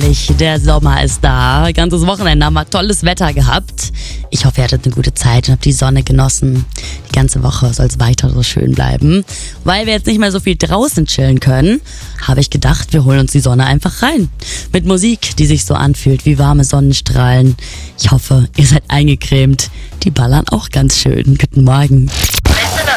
endlich, der Sommer ist da. Ganzes Wochenende haben wir tolles Wetter gehabt. Ich hoffe, ihr hattet eine gute Zeit und habt die Sonne genossen. Die ganze Woche soll es weiter so schön bleiben. Weil wir jetzt nicht mehr so viel draußen chillen können, habe ich gedacht, wir holen uns die Sonne einfach rein. Mit Musik, die sich so anfühlt wie warme Sonnenstrahlen. Ich hoffe, ihr seid eingecremt. Die ballern auch ganz schön. Guten Morgen.